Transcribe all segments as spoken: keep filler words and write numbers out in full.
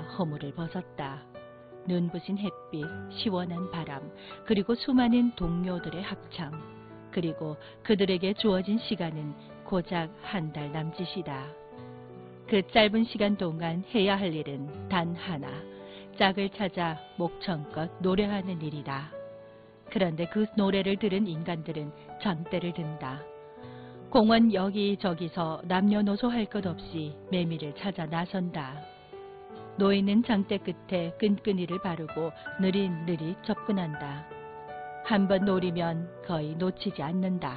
허물을 벗었다. 눈부신 햇빛, 시원한 바람, 그리고 수많은 동료들의 합창, 그리고 그들에게 주어진 시간은 고작 한 달 남짓이다. 그 짧은 시간 동안 해야 할 일은 단 하나, 짝을 찾아 목청껏 노래하는 일이다. 그런데 그 노래를 들은 인간들은 장대를 든다. 공원 여기저기서 남녀노소 할 것 없이 매미를 찾아 나선다. 노인은 장대 끝에 끈끈이를 바르고 느릿느릿 접근한다. 한 번 노리면 거의 놓치지 않는다.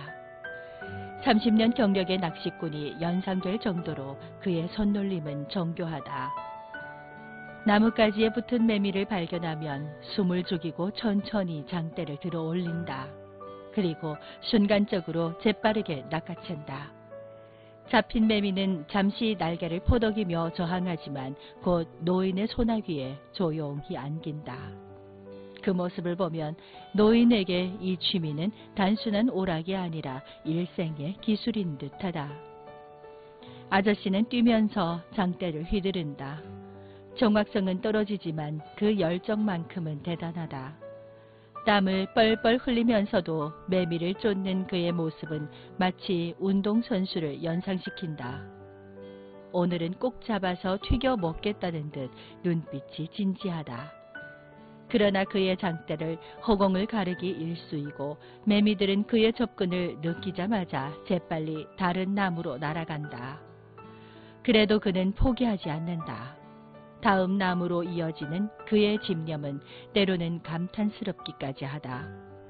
삼십 년 경력의 낚시꾼이 연상될 정도로 그의 손놀림은 정교하다. 나뭇가지에 붙은 매미를 발견하면 숨을 죽이고 천천히 장대를 들어 올린다. 그리고 순간적으로 재빠르게 낚아챈다. 잡힌 매미는 잠시 날개를 포덕이며 저항하지만 곧 노인의 소나귀에 조용히 안긴다. 그 모습을 보면 노인에게 이 취미는 단순한 오락이 아니라 일생의 기술인 듯하다. 아저씨는 뛰면서 장대를 휘두른다. 정확성은 떨어지지만 그 열정만큼은 대단하다. 땀을 뻘뻘 흘리면서도 매미를 쫓는 그의 모습은 마치 운동선수를 연상시킨다. 오늘은 꼭 잡아서 튀겨 먹겠다는 듯 눈빛이 진지하다. 그러나 그의 장대를 허공을 가르기 일쑤이고 매미들은 그의 접근을 느끼자마자 재빨리 다른 나무로 날아간다. 그래도 그는 포기하지 않는다. 다음 나무로 이어지는 그의 집념은 때로는 감탄스럽기까지 하다.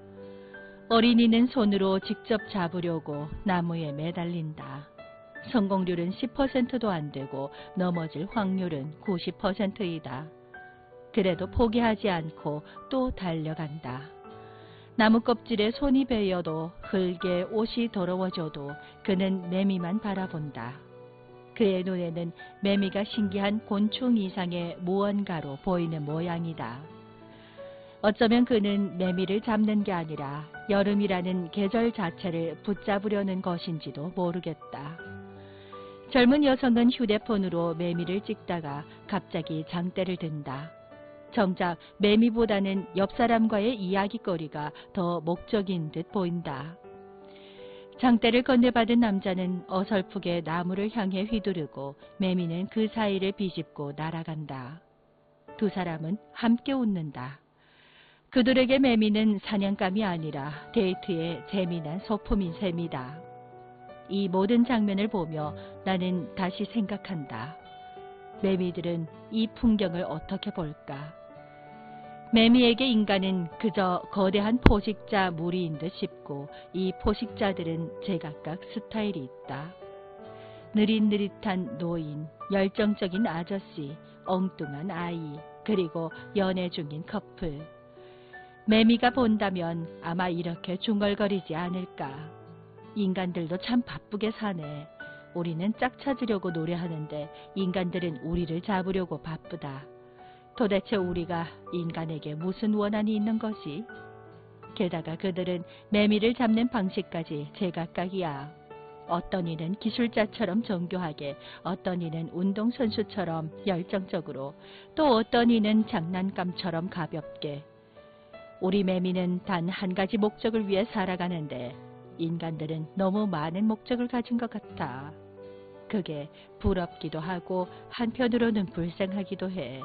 어린이는 손으로 직접 잡으려고 나무에 매달린다. 성공률은 십 퍼센트도 안 되고 넘어질 확률은 구십 퍼센트이다. 그래도 포기하지 않고 또 달려간다. 나무 껍질에 손이 베여도 흙에 옷이 더러워져도 그는 매미만 바라본다. 그의 눈에는 매미가 신기한 곤충 이상의 무언가로 보이는 모양이다. 어쩌면 그는 매미를 잡는 게 아니라 여름이라는 계절 자체를 붙잡으려는 것인지도 모르겠다. 젊은 여성은 휴대폰으로 매미를 찍다가 갑자기 장대를 든다. 정작 매미보다는 옆 사람과의 이야기거리가 더 목적인 듯 보인다. 장대를 건네받은 남자는 어설프게 나무를 향해 휘두르고 매미는 그 사이를 비집고 날아간다. 두 사람은 함께 웃는다. 그들에게 매미는 사냥감이 아니라 데이트의 재미난 소품인 셈이다. 이 모든 장면을 보며 나는 다시 생각한다. 매미들은 이 풍경을 어떻게 볼까? 매미에게 인간은 그저 거대한 포식자 무리인 듯 싶고 이 포식자들은 제각각 스타일이 있다. 느릿느릿한 노인, 열정적인 아저씨, 엉뚱한 아이, 그리고 연애 중인 커플. 매미가 본다면 아마 이렇게 중얼거리지 않을까. 인간들도 참 바쁘게 사네. 우리는 짝 찾으려고 노래하는데 인간들은 우리를 잡으려고 바쁘다. 도대체 우리가 인간에게 무슨 원한이 있는 것이? 게다가 그들은 매미를 잡는 방식까지 제각각이야. 어떤 이는 기술자처럼 정교하게, 어떤 이는 운동선수처럼 열정적으로, 또 어떤 이는 장난감처럼 가볍게. 우리 매미는 단 한 가지 목적을 위해 살아가는데 인간들은 너무 많은 목적을 가진 것 같아. 그게 부럽기도 하고 한편으로는 불쌍하기도 해.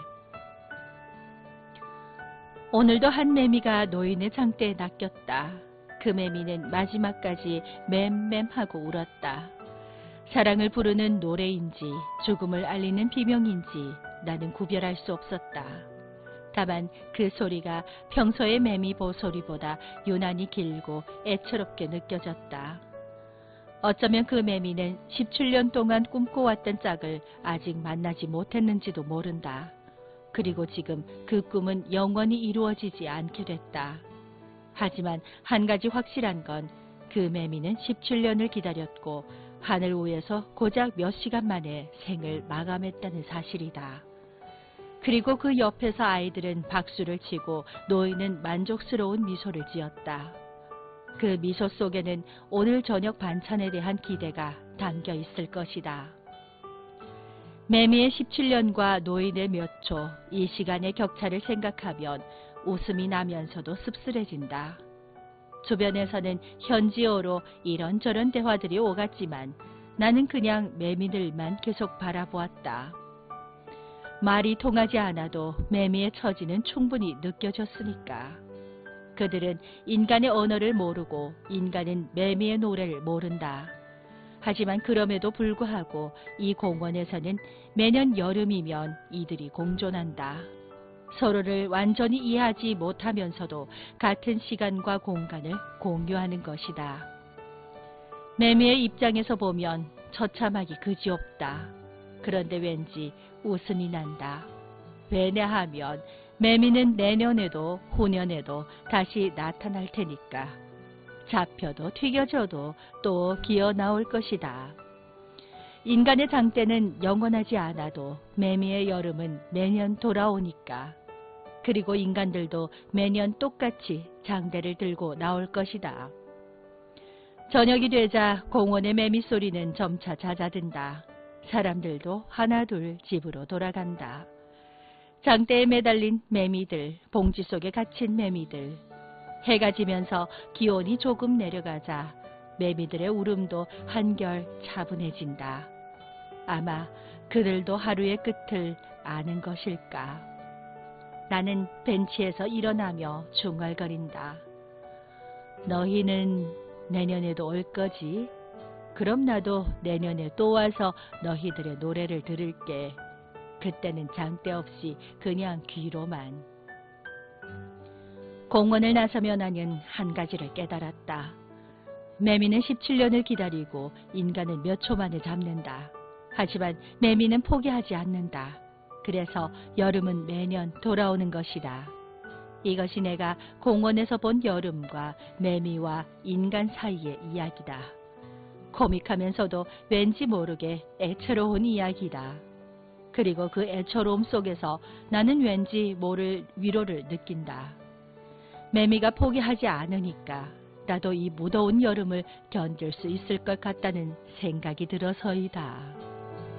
오늘도 한 매미가 노인의 장대에 낚였다. 그 매미는 마지막까지 맴맴하고 울었다. 사랑을 부르는 노래인지 죽음을 알리는 비명인지 나는 구별할 수 없었다. 다만 그 소리가 평소의 매미 보소리보다 유난히 길고 애처롭게 느껴졌다. 어쩌면 그 매미는 십칠 년 동안 꿈꿔왔던 짝을 아직 만나지 못했는지도 모른다. 그리고 지금 그 꿈은 영원히 이루어지지 않게 됐다. 하지만 한 가지 확실한 건 그 매미는 십칠 년을 기다렸고 하늘 위에서 고작 몇 시간 만에 생을 마감했다는 사실이다. 그리고 그 옆에서 아이들은 박수를 치고 노인은 만족스러운 미소를 지었다. 그 미소 속에는 오늘 저녁 반찬에 대한 기대가 담겨 있을 것이다. 매미의 십칠 년과 노인의 몇 초, 이 시간의 격차를 생각하면 웃음이 나면서도 씁쓸해진다. 주변에서는 현지어로 이런저런 대화들이 오갔지만 나는 그냥 매미들만 계속 바라보았다. 말이 통하지 않아도 매미의 처지는 충분히 느껴졌으니까. 그들은 인간의 언어를 모르고 인간은 매미의 노래를 모른다. 하지만 그럼에도 불구하고 이 공원에서는 매년 여름이면 이들이 공존한다. 서로를 완전히 이해하지 못하면서도 같은 시간과 공간을 공유하는 것이다. 매미의 입장에서 보면 처참하기 그지없다. 그런데 왠지 웃음이 난다. 왜냐하면 매미는 내년에도 후년에도 다시 나타날 테니까. 잡혀도 튀겨져도 또 기어 나올 것이다. 인간의 장때는 영원하지 않아도 매미의 여름은 매년 돌아오니까. 그리고 인간들도 매년 똑같이 장대를 들고 나올 것이다. 저녁이 되자 공원의 매미 소리는 점차 잦아든다. 사람들도 하나둘 집으로 돌아간다. 장대에 매달린 매미들, 봉지 속에 갇힌 매미들. 해가 지면서 기온이 조금 내려가자 매미들의 울음도 한결 차분해진다. 아마 그들도 하루의 끝을 아는 것일까. 나는 벤치에서 일어나며 중얼거린다. 너희는 내년에도 올 거지? 그럼 나도 내년에 또 와서 너희들의 노래를 들을게. 그때는 장대 없이 그냥 귀로만. 공원을 나서며 나는 한 가지를 깨달았다. 매미는 십칠 년을 기다리고 인간은 몇 초 만에 잡는다. 하지만 매미는 포기하지 않는다. 그래서 여름은 매년 돌아오는 것이다. 이것이 내가 공원에서 본 여름과 매미와 인간 사이의 이야기다. 코믹하면서도 왠지 모르게 애처로운 이야기다. 그리고 그 애처로움 속에서 나는 왠지 모를 위로를 느낀다. 매미가 포기하지 않으니까 나도 이 무더운 여름을 견딜 수 있을 것 같다는 생각이 들어서이다.